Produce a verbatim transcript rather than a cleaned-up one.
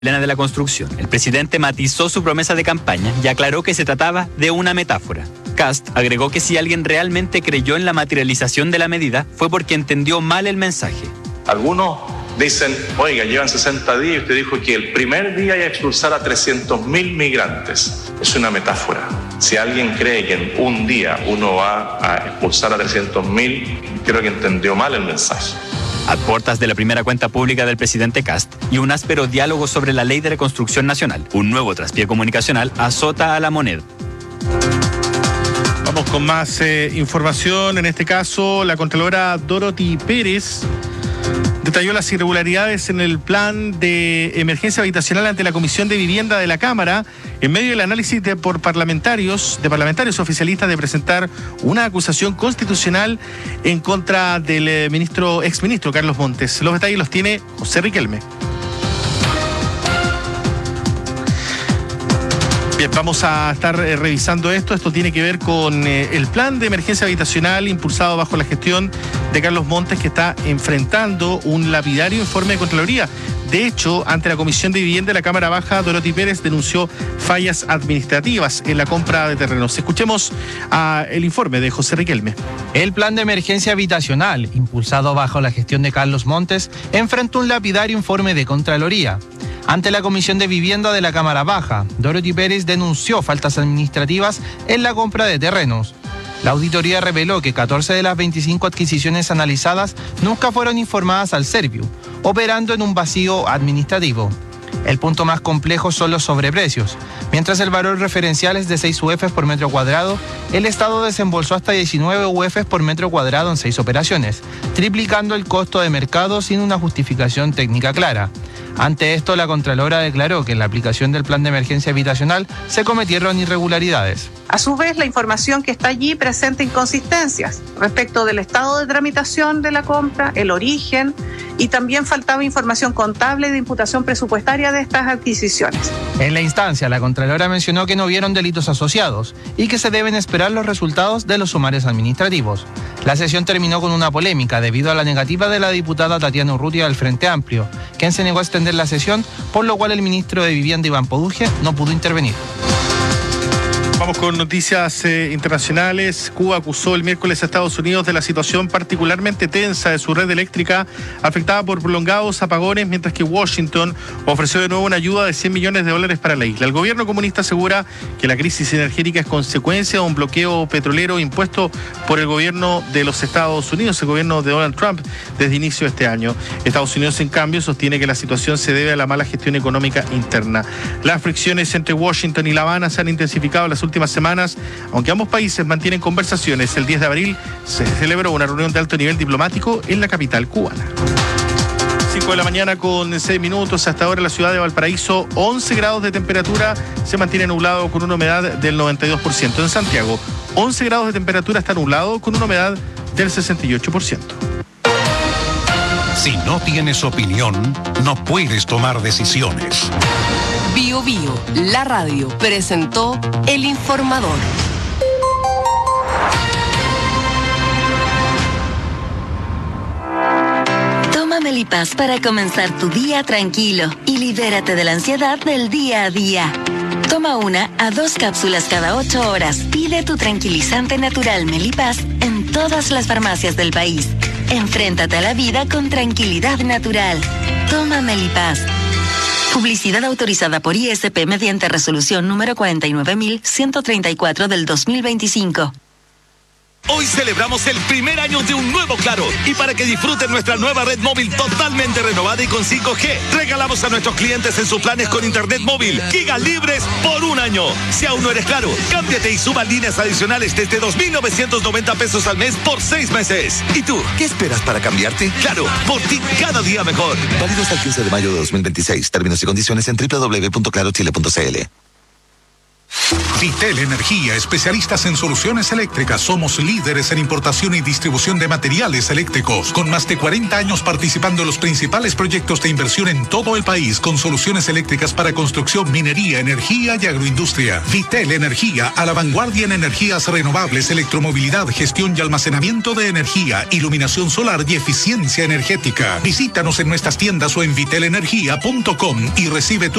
Plena de la construcción, el presidente matizó su promesa de campaña y aclaró que se trataba de una metáfora. Kast agregó que si alguien realmente creyó en la materialización de la medida fue porque entendió mal el mensaje. Algunos dicen, oiga, llevan sesenta días y usted dijo que el primer día iba a expulsar a trescientos mil migrantes. Es una metáfora. Si alguien cree que en un día uno va a expulsar a trescientos mil, creo que entendió mal el mensaje. A puertas de la primera cuenta pública del presidente Kast y un áspero diálogo sobre la ley de reconstrucción nacional, un nuevo traspié comunicacional azota a la moneda. Vamos con más eh, información. En este caso, la contralora Dorothy Pérez detalló las irregularidades en el plan de emergencia habitacional ante la Comisión de Vivienda de la Cámara en medio del análisis de por parlamentarios, de parlamentarios oficialistas de presentar una acusación constitucional en contra del eh, ministro, exministro Carlos Montes. Los detalles los tiene José Riquelme. Bien, vamos a estar eh, revisando esto. Esto tiene que ver con eh, el plan de emergencia habitacional impulsado bajo la gestión de Carlos Montes, que está enfrentando un lapidario informe de Contraloría. De hecho, ante la Comisión de Vivienda de la Cámara Baja, Dorothy Pérez denunció fallas administrativas en la compra de terrenos. Escuchemos uh, el informe de José Riquelme. El plan de emergencia habitacional, impulsado bajo la gestión de Carlos Montes, enfrentó un lapidario informe de Contraloría. Ante la Comisión de Vivienda de la Cámara Baja, Dorothy Pérez denunció faltas administrativas en la compra de terrenos. La auditoría reveló que catorce de las veinticinco adquisiciones analizadas nunca fueron informadas al Serviu, operando en un vacío administrativo. El punto más complejo son los sobreprecios. Mientras el valor referencial es de seis U Fs por metro cuadrado, el Estado desembolsó hasta diecinueve U Fs por metro cuadrado en seis operaciones, triplicando el costo de mercado sin una justificación técnica clara. Ante esto, la Contralora declaró que en la aplicación del plan de emergencia habitacional se cometieron irregularidades. A su vez, la información que está allí presenta inconsistencias respecto del estado de tramitación de la compra, el origen, y también faltaba información contable y de imputación presupuestaria de estas adquisiciones. En la instancia, la Contralora mencionó que no vieron delitos asociados y que se deben esperar los resultados de los sumarios administrativos. La sesión terminó con una polémica debido a la negativa de la diputada Tatiana Urrutia del Frente Amplio, quien se negó a extender la sesión, por lo cual el ministro de Vivienda Iván Poduje no pudo intervenir. Vamos con noticias eh, internacionales. Cuba acusó el miércoles a Estados Unidos de la situación particularmente tensa de su red eléctrica afectada por prolongados apagones, mientras que Washington ofreció de nuevo una ayuda de cien millones de dólares para la isla. El gobierno comunista asegura que la crisis energética es consecuencia de un bloqueo petrolero impuesto por el gobierno de los Estados Unidos, el gobierno de Donald Trump, desde inicio de este año. Estados Unidos, en cambio, sostiene que la situación se debe a la mala gestión económica interna. Las fricciones entre Washington y La Habana se han intensificado en las últimas semanas, aunque ambos países mantienen conversaciones. El diez de abril se celebró una reunión de alto nivel diplomático en la capital cubana. cinco de la mañana con seis minutos. Hasta ahora en la ciudad de Valparaíso, once grados de temperatura, se mantiene nublado con una humedad del noventa y dos por ciento. En Santiago, once grados de temperatura, está nublado con una humedad del sesenta y ocho por ciento. Si no tienes opinión, no puedes tomar decisiones. Bio Bio, la radio, presentó El Informador. Toma Melipaz para comenzar tu día tranquilo y libérate de la ansiedad del día a día. Toma una a dos cápsulas cada ocho horas. Pide tu tranquilizante natural Melipaz en todas las farmacias del país. Enfréntate a la vida con tranquilidad natural. Toma Melipaz. Publicidad autorizada por I S P mediante resolución número cuarenta y nueve mil ciento treinta y cuatro del dos mil veinticinco. Hoy celebramos el primer año de un nuevo Claro, y para que disfruten nuestra nueva red móvil totalmente renovada y con cinco G, regalamos a nuestros clientes en sus planes con internet móvil gigas libres por un año. Si aún no eres Claro, cámbiate y suba líneas adicionales desde dos mil novecientos noventa pesos al mes por seis meses. ¿Y tú, qué esperas para cambiarte? Claro, por ti cada día mejor. Válido hasta el quince de mayo de dos mil veintiséis. Términos y condiciones en doble u doble u doble u punto claro chile punto c l. Vitel Energía, especialistas en soluciones eléctricas. Somos líderes en importación y distribución de materiales eléctricos, con más de cuarenta años participando en los principales proyectos de inversión en todo el país, con soluciones eléctricas para construcción, minería, energía y agroindustria. Vitel Energía, a la vanguardia en energías renovables, electromovilidad, gestión y almacenamiento de energía, iluminación solar y eficiencia energética. Visítanos en nuestras tiendas o en vitel energía punto com y recibe tu